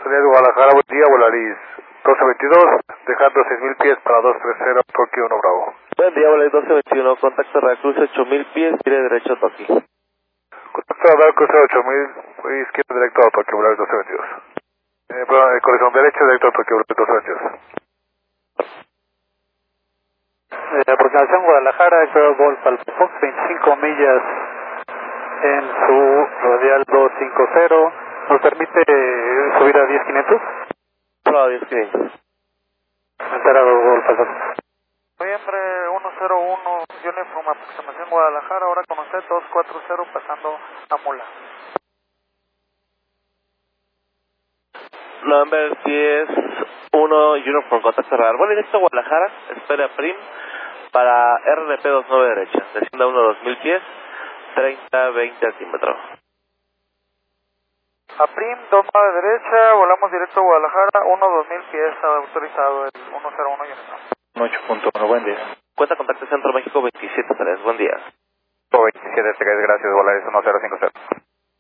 Salida de Guadalajara, buen día, Volaris 1222, dejando 6000 pies para 230, Tokio 1 Bravo. Buen día, Volaris 1221, contacto Veracruz 8000 pies, gire derecho a Tokio. Contacto Veracruz 8000, izquierda directo a Tokio, Volaris 1222. Corazón derecho directo a Tokio, Volaris 1222. Aproximación Guadalajara, Ecuador Golf Alfa Fox, 25 millas en su radial 250. ¿Nos permite subir a 10500? No, a 10500. Enterado Golf Alfa. Noviembre 101, Uniform, aproximación Guadalajara, ahora con usted 240 pasando a Mula. November 101, Uniform, contacto radar. Bueno, directo a Guadalajara, espere a Prim para RNP 29 derecha, descienda 2000 pies, 30-20 altímetro. A Prim, 29 derecha, volamos directo a Guadalajara, 2000 pies, autorizado el 101 Uniform. 8.1, buen día. Cuenta contacto Centro México 273, buen día. 27 gracias, Volaris 1055.